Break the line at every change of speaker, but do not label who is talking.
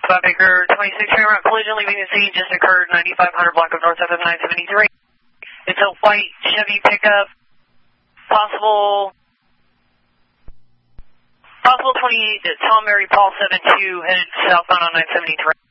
Bob Baker, 26 train route collision leaving the scene just occurred 9500 block of north of 973. It's a white Chevy pickup, possible 28 at Tom Mary Paul 72 headed southbound on 973.